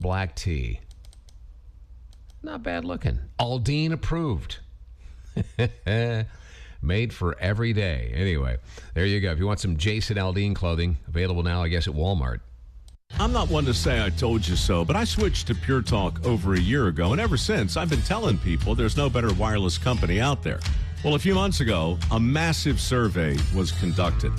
black tea. Not bad looking. Aldine approved. Made for every day. Anyway, there you go. If you want some Jason Aldean clothing, available now, I guess, at Walmart. I'm not one to say I told you so, but I switched to Pure Talk over a year ago, and ever since, I've been telling people there's no better wireless company out there. Well, a few months ago, a massive survey was conducted.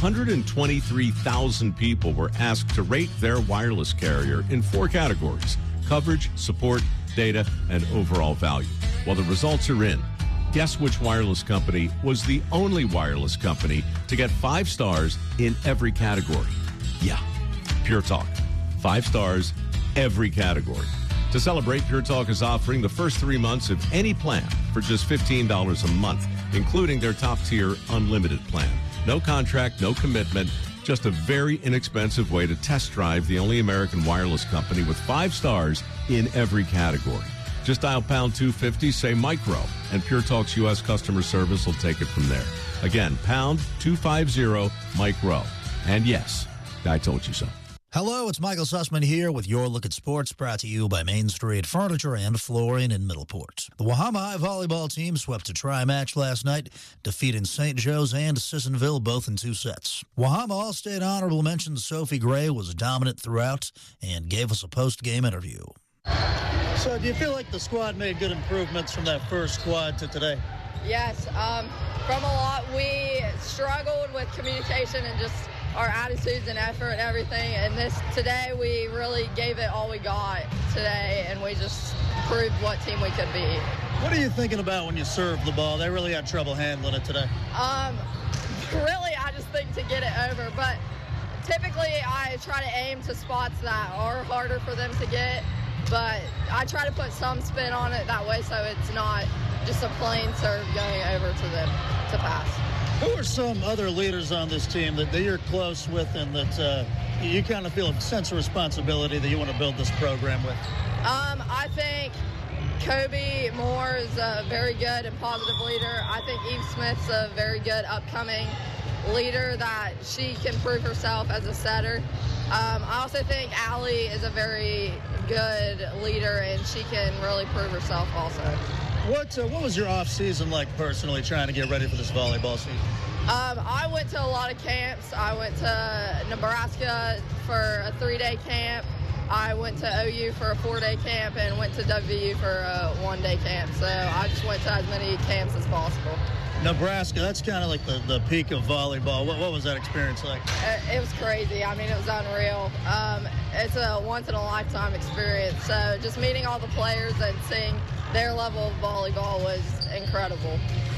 123,000 people were asked to rate their wireless carrier in 4 categories: coverage, support, data, and overall value. Well, the results are in. Guess which wireless company was the only wireless company to get 5 stars in every category? Yeah, Pure Talk. 5 stars, every category. To celebrate, Pure Talk is offering the first 3 months of any plan for just $15 a month, including their top-tier unlimited plan. No contract, no commitment, just a very inexpensive way to test drive the only American wireless company with 5 stars in every category. Just dial pound 250, say micro, and Pure Talk's U.S. customer service will take it from there. Again, pound 250 micro. And yes, I told you so. Hello, it's Michael Sussman here with Your Look at Sports, brought to you by Main Street Furniture and Flooring in Middleport. The Wahama High volleyball team swept a tri-match last night, defeating St. Joe's and Sissonville both in 2 sets. Wahama All-State honorable mention Sophie Gray was dominant throughout and gave us a post-game interview. So do you feel like the squad made good improvements from that first squad to today? Yes, from a lot. We struggled with communication and just our attitudes and effort and everything. And today we really gave it all we got today, and we just proved what team we could be. What are you thinking about when you serve the ball? They really had trouble handling it today. Really, I just think to get it over. But typically I try to aim to spots that are harder for them to get. But I try to put some spin on it that way so it's not just a plain serve going over to them to pass. Who are some other leaders on this team that you're close with and that you kind of feel a sense of responsibility that you want to build this program with? I think Kobe Moore is a very good and positive leader. I think Eve Smith's a very good upcoming leader that she can prove herself as a setter. I also think Allie is a very good leader, and she can really prove herself also. What was your off season like personally, trying to get ready for this volleyball season? I went to a lot of camps. I went to Nebraska for a 3-day camp. I went to OU for a 4-day camp and went to WVU for a 1-day camp. So I just went to as many camps as possible. Nebraska, that's kind of like the peak of volleyball. What was that experience like? It was crazy. I mean, it was unreal. It's a once-in-a-lifetime experience. So just meeting all the players and seeing their level of volleyball was incredible.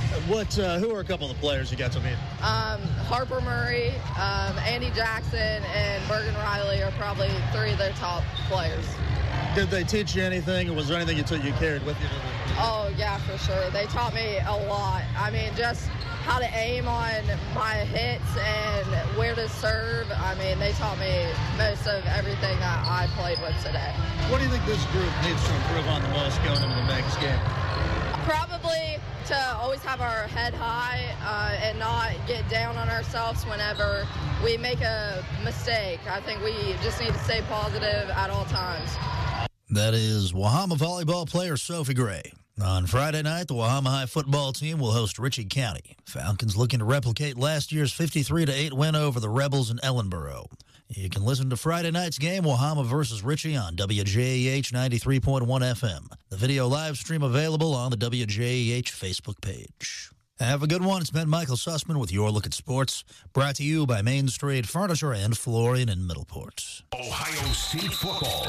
Who are a couple of the players you got to meet? Harper Murray, Andy Jackson, and Bergen Riley are probably 3 of their top players. Did they teach you anything, or was there anything you carried with you? Oh, yeah, for sure. They taught me a lot. I mean, just how to aim on my hits and where to serve. I mean, they taught me most of everything that I played with today. What do you think this group needs to improve on the most going into the next game? Probably to always have our head high and not get down on ourselves whenever we make a mistake. I think we just need to stay positive at all times. That is Wahama volleyball player Sophie Gray. On Friday night, the Wahama High football team will host Ritchie County. Falcons looking to replicate last year's 53-8 win over the Rebels in Ellenboro. You can listen to Friday night's game, Wahama versus Ritchie, on WJEH 93.1 FM. The video live stream available on the WJEH Facebook page. Have a good one. It's been Michael Sussman with Your Look at Sports, brought to you by Main Street Furniture and Flooring in Middleport. Ohio State football.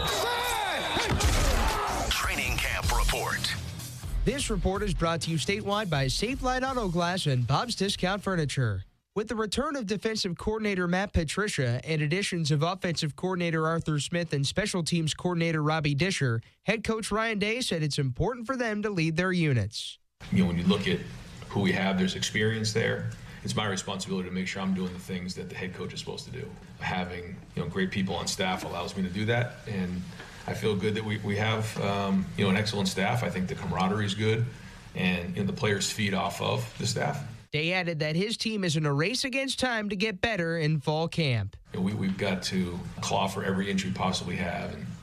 Training camp report. This report is brought to you statewide by Safe Light Auto Glass and Bob's Discount Furniture. With the return of defensive coordinator Matt Patricia and additions of offensive coordinator Arthur Smith and special teams coordinator Robbie Disher, head coach Ryan Day said it's important for them to lead their units. When you look at who we have, there's experience there. It's my responsibility to make sure I'm doing the things that the head coach is supposed to do. Having great people on staff allows me to do that, and I feel good that we have an excellent staff. I think the camaraderie is good, and the players feed off of the staff. Day added that his team is in a race against time to get better in fall camp. We've got to claw for every inch we possibly have, and